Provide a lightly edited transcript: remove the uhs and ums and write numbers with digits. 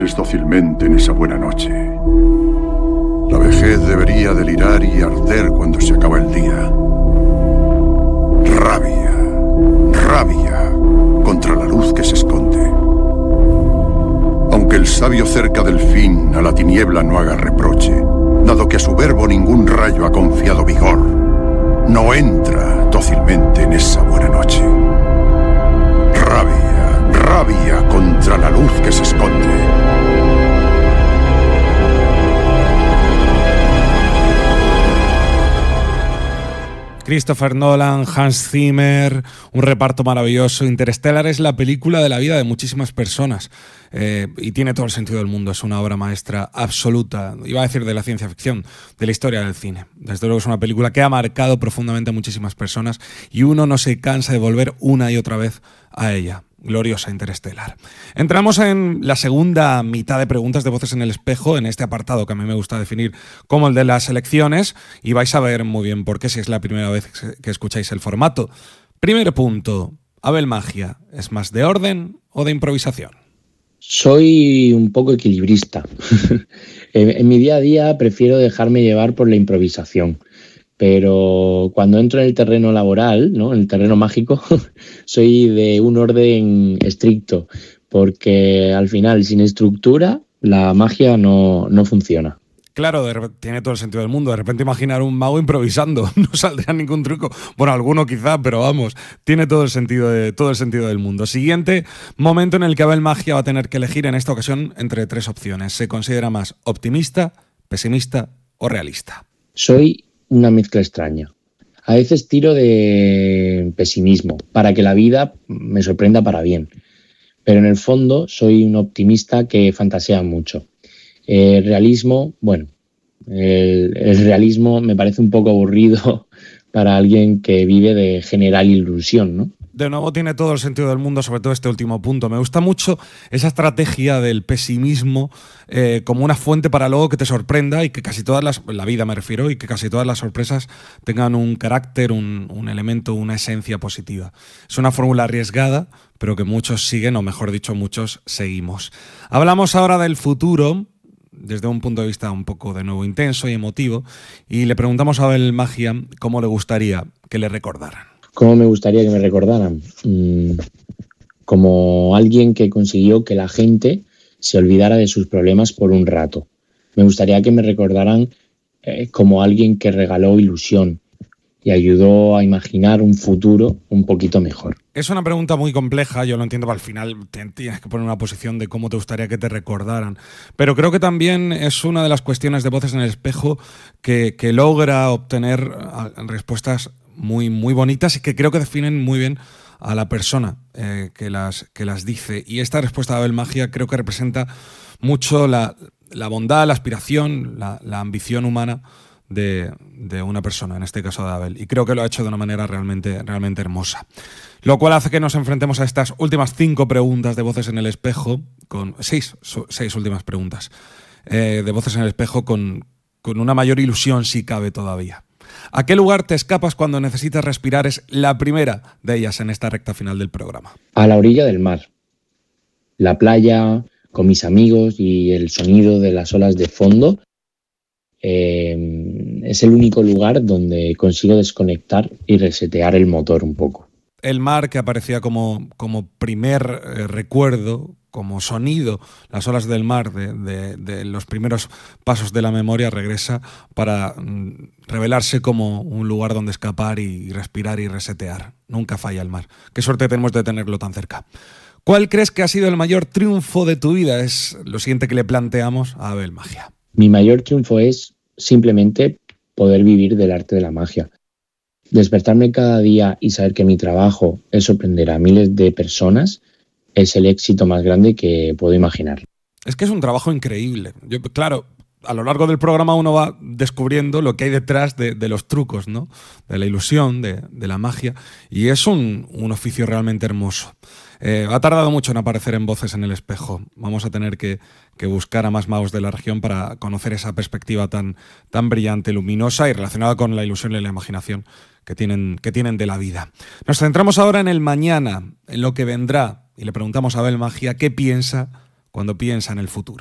dócilmente en esa buena noche. La vejez debería delirar y arder cuando se acaba el día. Rabia, rabia contra la luz que se esconde. Aunque el sabio cerca del fin a la tiniebla no haga reproche, dado que a su verbo ningún rayo ha confiado vigor, no entra dócilmente en esa buena noche. Rabia, rabia contra la luz que se esconde. Christopher Nolan, Hans Zimmer, un reparto maravilloso. Interstellar es la película de la vida de muchísimas personas y tiene todo el sentido del mundo. Es una obra maestra absoluta, iba a decir de la ciencia ficción, de la historia del cine. Desde luego es una película que ha marcado profundamente a muchísimas personas y uno no se cansa de volver una y otra vez a ella. Gloriosa Interstellar. Entramos en la segunda mitad de preguntas de Voces en el Espejo, en este apartado que a mí me gusta definir como el de las elecciones, y vais a ver muy bien por qué si es la primera vez que escucháis el formato. Primer punto, Abel Magia, ¿es más de orden o de improvisación? Soy un poco equilibrista. En mi día a día prefiero dejarme llevar por la improvisación. Pero cuando entro en el terreno laboral, ¿no? En el terreno mágico, soy de un orden estricto, porque al final, sin estructura, la magia no funciona. Claro, tiene todo el sentido del mundo. De repente imaginar un mago improvisando, no saldría ningún truco. Bueno, alguno quizá, pero vamos, tiene todo el sentido del mundo. Siguiente momento en el que Abel Magia va a tener que elegir en esta ocasión entre tres opciones. ¿Se considera más optimista, pesimista o realista? Soy una mezcla extraña. A veces tiro de pesimismo para que la vida me sorprenda para bien. Pero en el fondo soy un optimista que fantasea mucho. Realismo, bueno, el realismo me parece un poco aburrido para alguien que vive de general ilusión, ¿no? De nuevo tiene todo el sentido del mundo, sobre todo este último punto. Me gusta mucho esa estrategia del pesimismo como una fuente para luego que te sorprenda y que casi todas la vida me refiero, y que casi todas las sorpresas tengan un carácter, un elemento, una esencia positiva. Es una fórmula arriesgada, pero que muchos siguen, o mejor dicho, muchos seguimos. Hablamos ahora del futuro, desde un punto de vista un poco de nuevo intenso y emotivo, y le preguntamos a Abel Magia cómo le gustaría que le recordaran. ¿Cómo me gustaría que me recordaran? Como alguien que consiguió que la gente se olvidara de sus problemas por un rato. Me gustaría que me recordaran como alguien que regaló ilusión y ayudó a imaginar un futuro un poquito mejor. Es una pregunta muy compleja, yo lo entiendo, pero al final tienes que poner una posición de cómo te gustaría que te recordaran. Pero creo que también es una de las cuestiones de Voces en el Espejo que logra obtener respuestas muy, muy bonitas y que creo que definen muy bien a la persona que las dice. Y esta respuesta de Abel Magia creo que representa mucho la bondad, la aspiración, la ambición humana de una persona, en este caso de Abel. Y creo que lo ha hecho de una manera realmente hermosa. Lo cual hace que nos enfrentemos a estas últimas 5 preguntas de Voces en el Espejo, con 6 últimas preguntas de Voces en el Espejo con una mayor ilusión si cabe todavía. ¿A qué lugar te escapas cuando necesitas respirar? Es la primera de ellas en esta recta final del programa. A la orilla del mar. La playa, con mis amigos y el sonido de las olas de fondo. Es el único lugar donde consigo desconectar y resetear el motor un poco. El mar, que aparecía como primer recuerdo, como sonido, las olas del mar de los primeros pasos de la memoria, regresa para revelarse como un lugar donde escapar y respirar y resetear. Nunca falla el mar. Qué suerte tenemos de tenerlo tan cerca. ¿Cuál crees que ha sido el mayor triunfo de tu vida? Es lo siguiente que le planteamos a Abel Magia. Mi mayor triunfo es simplemente poder vivir del arte de la magia. Despertarme cada día y saber que mi trabajo es sorprender a miles de personas es el éxito más grande que puedo imaginar. Es que es un trabajo increíble. Claro, a lo largo del programa uno va descubriendo lo que hay detrás de los trucos, ¿no? De la ilusión, de la magia, y es un oficio realmente hermoso. Ha tardado mucho en aparecer en Voces en el Espejo. Vamos a tener que buscar a más magos de la región para conocer esa perspectiva tan brillante, luminosa y relacionada con la ilusión y la imaginación que tienen de la vida. Nos centramos ahora en el mañana, en lo que vendrá, y le preguntamos a Abel Magia qué piensa cuando piensa en el futuro.